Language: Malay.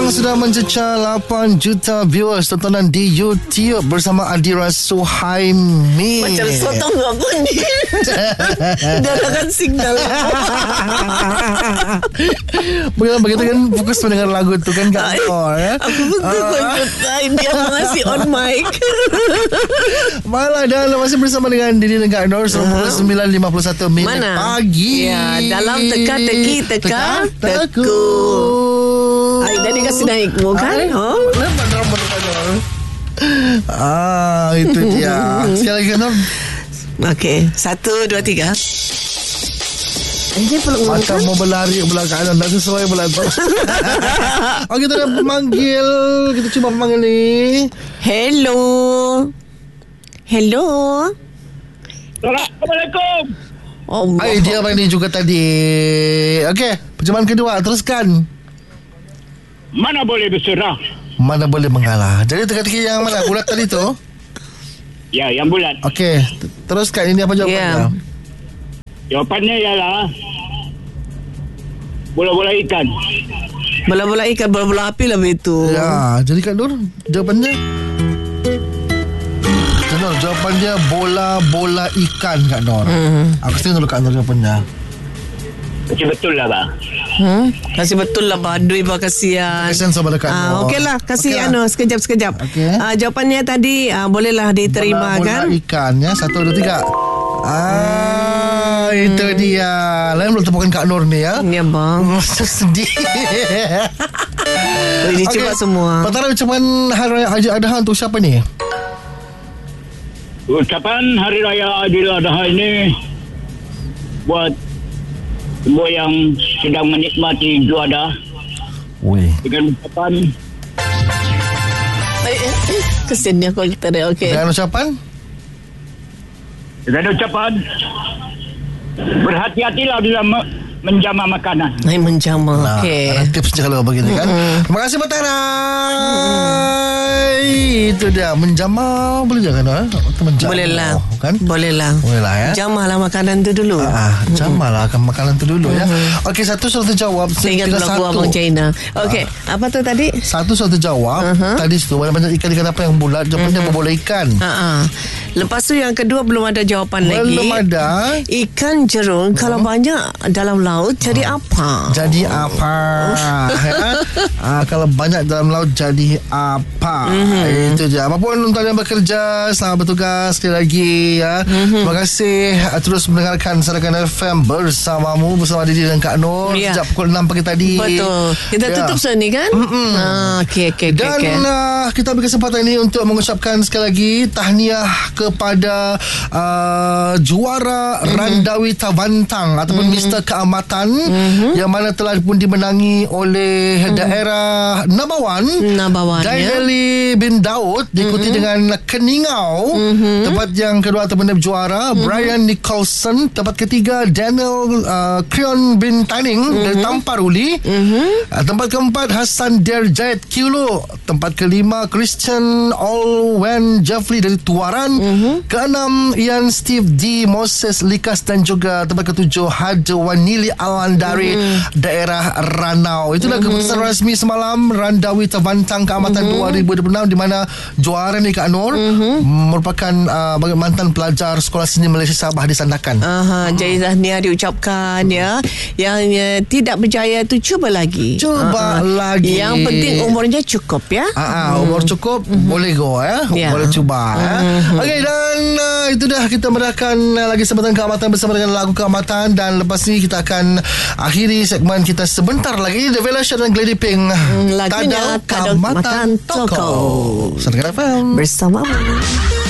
yang sudah mencecah 8 juta viewers tontonan di YouTube bersama Adira Suhaimi. Macam sotong apa ni? Dah kan signal. Begitu kan fokus mendengar lagu tu kan Kak Nor ya. Aku betul dia mengasih on mic. Malah dah masih bersama dengan Didi dan Kak Nor 9:51 minit Mana? pagi. Ya, dalam teka-teki, teka-teku. Ay, dah dikasih naik bukan? Itu dia. Sekali lagi Kak Nor. Okey, 1, 2, 3. Dia peluk macam mau berlari belah kanan tak sesuai belah tu. Kita dah memanggil. Kita cuba memanggil ni. Hello. Assalamualaikum. Dia main juga tadi. Okey, percubaan kedua teruskan. Mana boleh berserah? Mana boleh mengalah. Jadi teka-teki yang mana? Bulat tadi tu? Ya, yang bulat. Okey, teruskan. Ini apa jawapannya? Jawapannya ialah bola-bola ikan. Bola-bola ikan, bola-bola api lah begitu. Ya, jadi Kak Nur, jawapannya jawapan dia bola-bola ikan Kak Nur. Aku setuju dulu Kak Nur jawapannya. Macam betul lah bang. Kasih betul lah Badui bah, kasihan. Kasihan sama Kak Nur. Okeylah, kasih sekejap. Okay. Jawapannya tadi bolehlah diterima bola kan? Ikan ya. 1, 2, 3. Itu dia. Lain belum tepukan Kak Nur ni ya. Ya bang. Sedih. Boleh dicuba semua. Pertama ucapan Hari Raya Aidiladha untuk siapa ni? Ucapan Hari Raya Aidiladha ini buat semua yang sedang menikmati juada. Dengan ucapan kesian dia kalau kita dah. Okey. Dengan ucapan berhati-hatilah dalam menjama makanan. Menjama. Okey. Ada tips je kalau begini kan. Terima kasih Batara. Itu dia menjama boleh jangan boleh lah kan? Boleh lah ya. Jamahlah makanan tu dulu. Jamahlah makanan tu dulu ya. Okey, satu jawab. Sehingga lagu Abang China. Okey, apa tu tadi? Satu jawab. Tadi tu banyak ikan apa yang bulat. Jawapannya bola ikan. Lepas tu yang kedua belum ada jawapan lagi. Belum ada. Ikan jerung kalau banyak dalam laut jadi apa? Jadi apa? Kalau banyak dalam laut jadi apa? Itu je. Apapun untuk yang bekerja, selamat bertugas sekali lagi ya. Terima kasih terus mendengarkan Sarakan FM bersamamu, bersama Didi dan Kak Nur sejak pukul 6 pagi tadi. Betul. Kita tutup sini kan? Okey. Dan kita ambil kesempatan ini untuk mengucapkan sekali lagi tahniah kepada juara Randawi Tavantang ataupun Mister Keamatan yang mana telah pun dimenangi oleh daerah Nabawan Daineli bin Daud, diikuti dengan Keningau. Tempat yang kedua ataupun juara Brian Nicholson. Tempat ketiga Daniel Creon bin Taning dari Tamparuli. Tempat keempat Hassan Derjait Kiulu. Tempat kelima Christian Olwen Jeffrey dari Tuaran. Keenam Ian Steve D Moses Likas dan juga tempat ketujuh Haji Wanili Alan dari daerah Ranau. Itulah keputusan rasmi semalam Randawi Tavantang Keamatan 2026, di mana juara ni Kak Nur merupakan mantan pelajar Sekolah Seni Malaysia Sabah di Sandakan. Jadi tahniah diucapkan ya. Yang tidak berjaya tu cuba lagi. Lagi. Yang penting umurnya cukup ya. Umur cukup boleh go boleh cuba Okey, dan itu dah kita meraihkan lagi Sambatan Keamatan bersama dengan lagu Keamatan. Dan lepas ni kita akan akhiri segmen kita sebentar lagi. The Vela Show dan Glady Pink. Lagunya Keamatan Toko Sarakan FM bersama